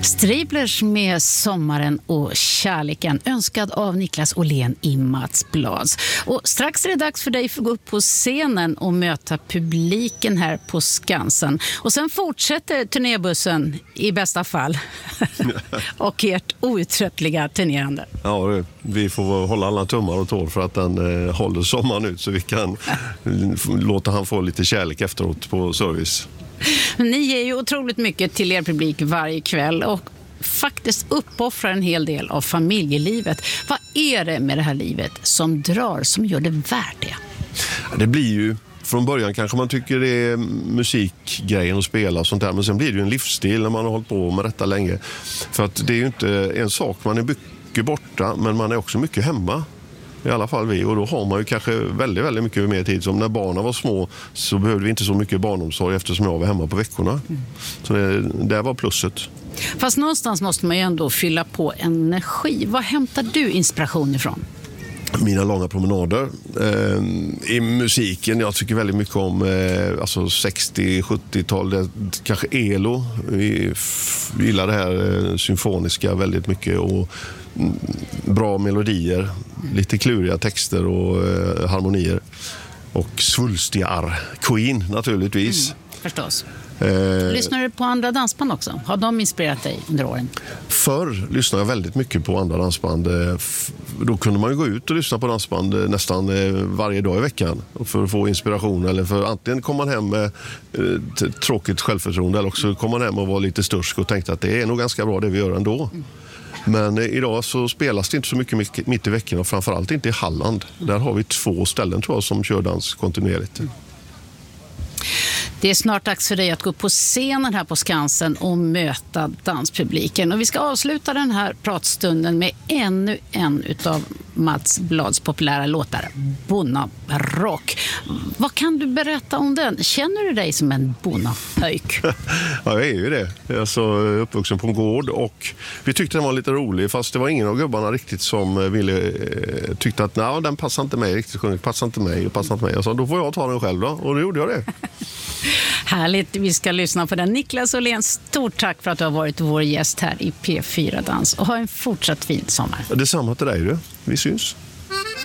Striplers med Sommaren och kärleken, önskad av Niklas Åhlén i Mats Blads. Och strax är det dags för dig att gå upp på scenen och möta publiken här på Skansen. Och sen fortsätter turnébussen i bästa fall och ert outtröttliga turnerande. Ja, vi får hålla alla tummar och tår för att den håller sommaren ut så vi kan låta han få lite kärlek efteråt på service. Ni ger ju otroligt mycket till er publik varje kväll och faktiskt uppoffrar en hel del av familjelivet. Vad är det med det här livet som drar, som gör det värt det? Det blir ju, från början kanske man tycker det är musikgrejen att spela och sånt där, men sen blir det ju en livsstil när man har hållit på med detta länge. För att det är ju inte en sak, man är mycket borta men man är också mycket hemma. I alla fall vi, och då har man ju kanske väldigt, väldigt mycket mer tid. Som när barnen var små så behövde vi inte så mycket barnomsorg eftersom jag var hemma på veckorna. Så det var plusset. Fast någonstans måste man ju ändå fylla på energi. Vad hämtar du inspiration ifrån? Mina långa promenader. I musiken, jag tycker väldigt mycket om 60-70-tal, kanske ELO. Vi gillar det här symfoniska väldigt mycket och bra melodier, lite kluriga texter och harmonier. Och svulstiga Queen naturligtvis. Förstås. Lyssnar du på andra dansband också? Har de inspirerat dig under åren? Förr lyssnade jag väldigt mycket på andra dansband. Då kunde man ju gå ut och lyssna på dansband nästan varje dag i veckan för att få inspiration. Eller för antingen kom man hem med tråkigt självförtroende eller också kom man hem och var lite störsk och tänkte att det är nog ganska bra det vi gör ändå. Men idag så spelas det inte så mycket mitt i veckan och framförallt inte i Halland. Där har vi 2 ställen tror jag som kör dans kontinuerligt. Det är snart dags för dig att gå på scenen här på Skansen och möta danspubliken. Och vi ska avsluta den här pratstunden med ännu en utav Mats Blads populära låtar, Bonnarock. Vad kan du berätta om den? Känner du dig som en bonnapöjk? Ja, jag är ju det. Jag är alltså uppvuxen på en gård och vi tyckte den var lite rolig fast det var ingen av gubbarna riktigt som tyckte att nej, den passar inte mig riktigt, passar inte mig. Jag sa, då får jag ta den själv då. Och då gjorde jag det. Härligt, vi ska lyssna på den. Niklas Åhlén, stort tack för att du har varit vår gäst här i P4 Dans och ha en fortsatt fin sommar. Detsamma till dig du. Vi syns.